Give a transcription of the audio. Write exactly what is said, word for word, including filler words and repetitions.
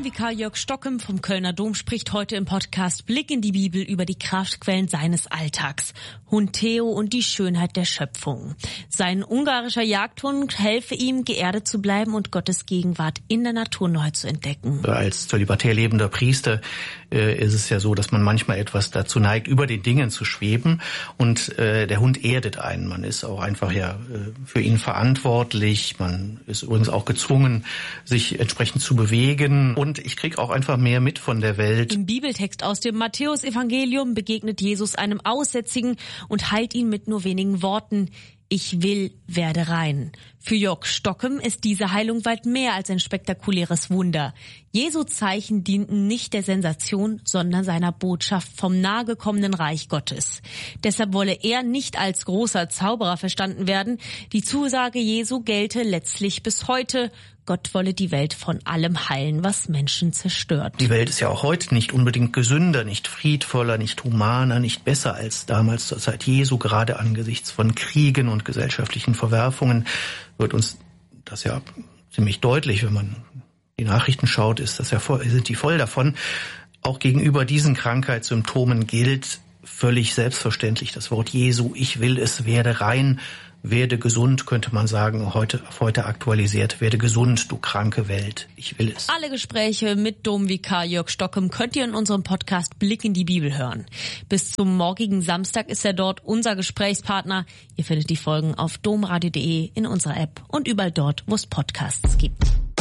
Domvikar Jörg Stockem vom Kölner Dom spricht heute im Podcast Blick in die Bibel über die Kraftquellen seines Alltags. Hund Theo und die Schönheit der Schöpfung. Sein ungarischer Jagdhund helfe ihm, geerdet zu bleiben und Gottes Gegenwart in der Natur neu zu entdecken. Als zölibatär lebender Priester äh, ist es ja so, dass man manchmal etwas dazu neigt, über den Dingen zu schweben. Und äh, der Hund erdet einen. Man ist auch einfach ja äh, für ihn verantwortlich. Man ist übrigens auch gezwungen, sich entsprechend zu bewegen. Und ich kriege auch einfach mehr mit von der Welt. Im Bibeltext aus dem Matthäus-Evangelium begegnet Jesus einem Aussätzigen und heilt ihn mit nur wenigen Worten. Ich will, werde rein. Für Jörg Stockem ist diese Heilung weit mehr als ein spektakuläres Wunder. Jesu Zeichen dienten nicht der Sensation, sondern seiner Botschaft vom nahegekommenen Reich Gottes. Deshalb wolle er nicht als großer Zauberer verstanden werden. Die Zusage Jesu gelte letztlich bis heute. Gott wolle die Welt von allem heilen, was Menschen zerstört. Die Welt ist ja auch heute nicht unbedingt gesünder, nicht friedvoller, nicht humaner, nicht besser als damals zur Zeit Jesu. Gerade angesichts von Kriegen und gesellschaftlichen Verwerfungen wird uns das ja ziemlich deutlich, wenn man die Nachrichten schaut, ist das ja voll, sind die voll davon. Auch gegenüber diesen Krankheitssymptomen gilt völlig selbstverständlich das Wort Jesu. Ich will es, werde rein. Werde gesund, könnte man sagen, heute auf heute aktualisiert. Werde gesund, du kranke Welt. Ich will es. Alle Gespräche mit Domvikar Jörg Stockem könnt ihr in unserem Podcast Blick in die Bibel hören. Bis zum morgigen Samstag ist er dort unser Gesprächspartner. Ihr findet die Folgen auf domradio punkt de, in unserer App und überall dort, wo es Podcasts gibt.